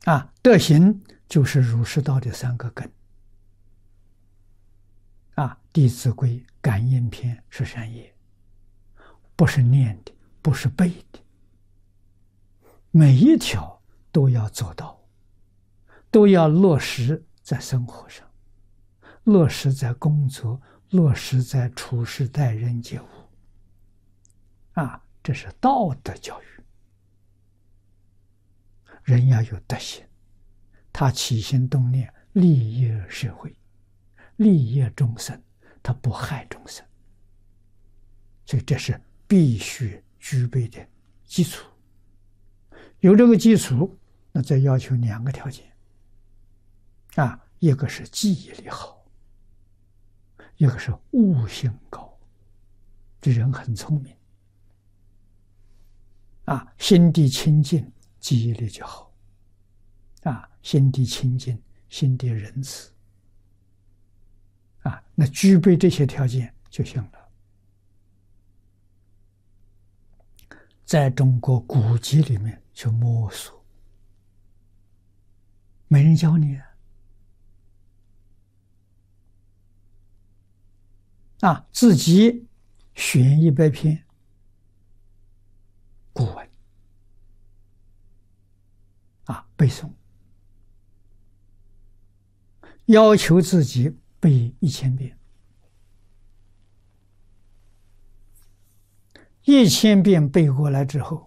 德行就是儒释道的三个根。《弟子规》感应篇是善业，不是念的，不是背的，每一条都要做到，都要落实在生活上，落实在工作，落实在处事待人接物。这是道德教育。人要有德行，他起心动念利益社会，利益众生，他不害众生，所以这是必须具备的基础。有这个基础，那再要求两个条件一个是记忆力好，一个是悟性高。这人很聪明心地清净，记忆力就好心地清净，心地仁慈那具备这些条件就行了。在中国古籍里面去摸索，没人教你自己选100篇古文背诵，要求自己背1000遍，1000遍背过来之后，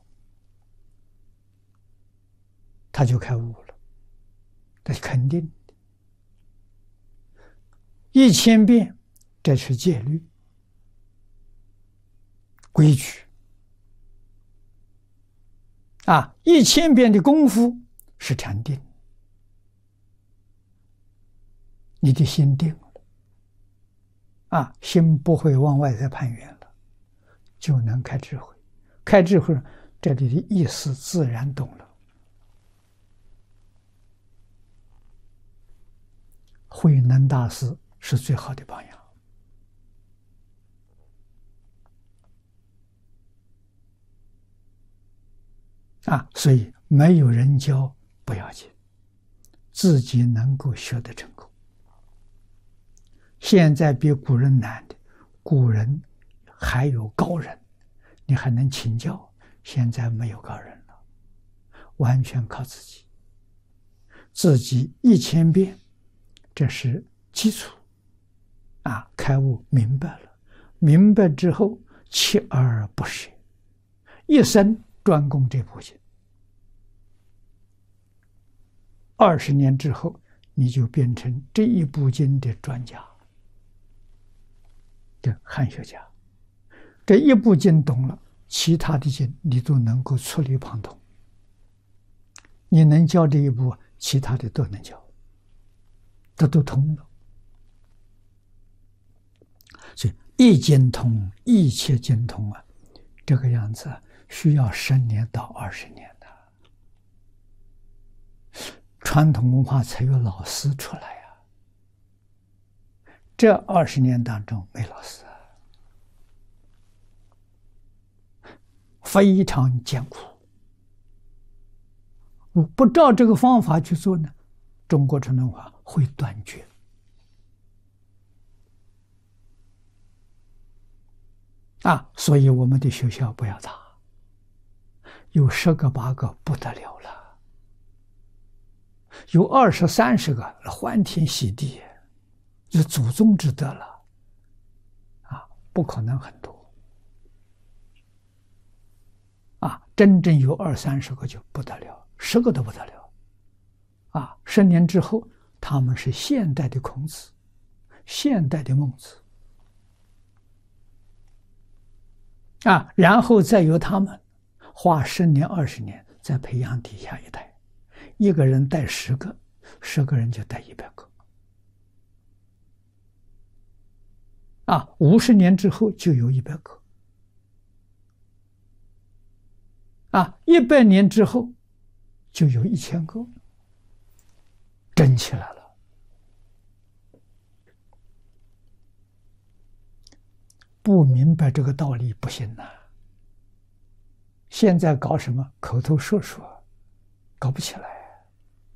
他就开悟了，这是肯定的。1000遍，这是戒律、规矩1000遍的功夫是禅定，你的心定了心不会往外再攀缘了，就能开智慧。开智慧，这里的意思自然懂了。慧能大师是最好的榜样所以没有人教不要紧，自己能够学得成功。现在比古人难的，古人还有高人，你还能请教，现在没有高人了，完全靠自己。自己1000遍，这是基础开悟明白了，明白之后锲而不舍，一生专攻这部经。20年之后，你就变成这一部经的专家，的汉学家。这一部经懂了，其他的经你都能够触类旁通。你能教这一部，其他的都能教，这都通了。所以一经通，一切经通这个样子需要10年到20年的。传统文化才有老师出来这20年当中没老师非常艰苦。不照这个方法去做呢，中国传统文化会断绝所以我们的学校不要大，有10个8个不得了了，有20、30个欢天喜地，是祖宗之德了不可能很多真正有20、30个就不得了，10个都不得了10年之后，他们是现代的孔子，现代的孟子然后再由他们花10年、20年再培养底下一代，一个人带10个，10个人就带100个50年之后就有100个100年之后就有1000个，整起来了。不明白这个道理不行现在搞什么口头说说，搞不起来